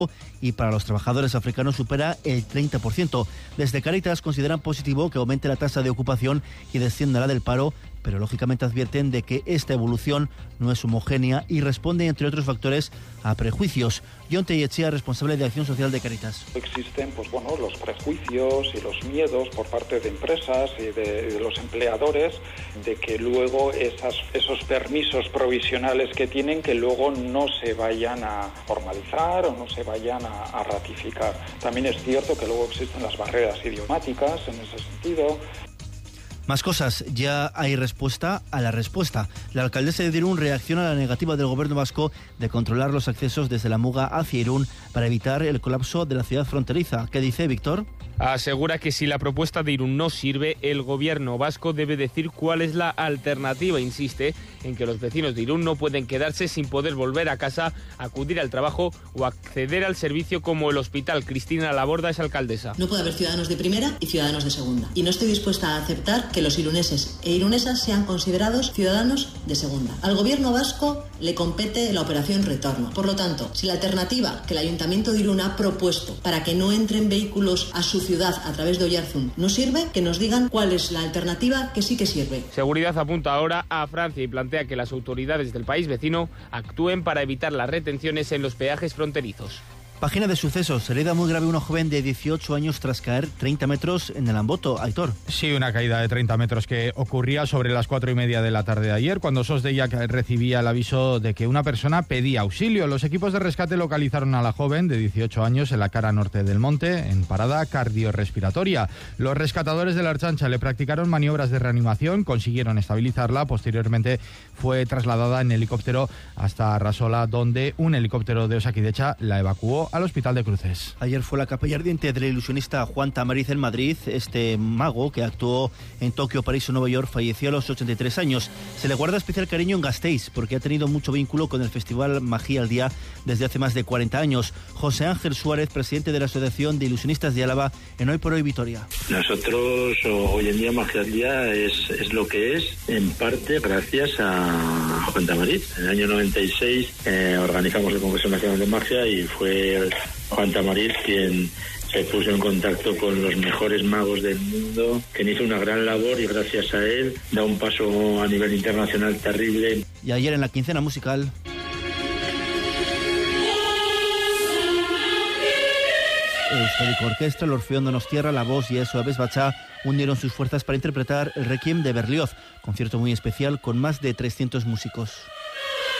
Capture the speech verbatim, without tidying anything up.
y para los trabajadores africanos supera el treinta por ciento. Desde Cáritas consideran positivo que aumente la tasa de ocupación y descienda la del paro, pero lógicamente advierten de que esta evolución no es homogénea y responde, entre otros factores, a prejuicios. John Tellechea, responsable de Acción Social de Cáritas. Existen pues bueno, los prejuicios y los miedos por parte de empresas y de, de los empleadores de que luego esas, esos permisos provisionales que tienen que luego no se vayan a formalizar o no se vayan a, a ratificar. También es cierto que luego existen las barreras idiomáticas en ese sentido. Más cosas, ya hay respuesta a la respuesta. La alcaldesa de Irún reacciona a la negativa del gobierno vasco de controlar los accesos desde la Muga hacia Irún para evitar el colapso de la ciudad fronteriza. ¿Qué dice Víctor? Asegura que si la propuesta de Irún no sirve, el gobierno vasco debe decir cuál es la alternativa. Insiste en que los vecinos de Irún no pueden quedarse sin poder volver a casa, acudir al trabajo o acceder al servicio como el hospital. Cristina Laborda es alcaldesa. No puede haber ciudadanos de primera y ciudadanos de segunda. Y no estoy dispuesta a aceptar que los iruneses e irunesas sean considerados ciudadanos de segunda. Al gobierno vasco le compete la operación retorno. Por lo tanto, si la alternativa que el Ayuntamiento de Irún ha propuesto para que no entren vehículos a su ciudad a través de Oyarzún no sirve, que nos digan cuál es la alternativa que sí que sirve. Seguridad apunta ahora a Francia y plantea que las autoridades del país vecino actúen para evitar las retenciones en los peajes fronterizos. Página de sucesos. Herida muy grave una joven de dieciocho años tras caer treinta metros en el Amboto. Aitor. Sí, una caída de treinta metros que ocurría sobre las cuatro y media de la tarde de ayer, cuando SOS Deiak recibía el aviso de que una persona pedía auxilio. Los equipos de rescate localizaron a la joven de dieciocho años en la cara norte del monte, en parada cardiorrespiratoria. Los rescatadores de la Ertzaintza le practicaron maniobras de reanimación, consiguieron estabilizarla. Posteriormente fue trasladada en helicóptero hasta Arrasola, donde un helicóptero de Osakidecha la evacuó al Hospital de Cruces. Ayer fue la capilla ardiente del ilusionista Juan Tamariz en Madrid. Este mago, que actuó en Tokio, París o Nueva York, falleció a los ochenta y tres años. Se le guarda especial cariño en Gasteiz, porque ha tenido mucho vínculo con el Festival Magia al Día desde hace más de cuarenta años. José Ángel Suárez, presidente de la Asociación de Ilusionistas de Álava, en Hoy por Hoy Vitoria. Nosotros hoy en día Magia al Día es, es lo que es, en parte gracias a Juan Tamariz. En el año noventa y seis eh, organizamos el Congreso Nacional de Magia y fue Juan Tamariz quien se puso en contacto con los mejores magos del mundo, quien hizo una gran labor y gracias a él da un paso a nivel internacional terrible. Y ayer en la quincena musical... Euskadiko Orquestra, el Orfeón Donostierra, La Voz y Eso Aves Bachá unieron sus fuerzas para interpretar el Requiem de Berlioz, concierto muy especial con más de trescientos músicos.